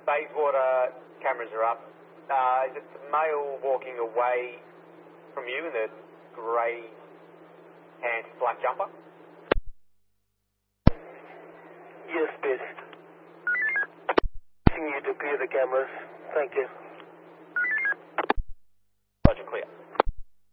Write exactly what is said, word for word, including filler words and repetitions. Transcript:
Bayswater cameras are up. Uh, is it the male walking away from you in the grey pants, black jumper? Yes, Bish. Asking you to clear the cameras. Thank you. Roger, clear.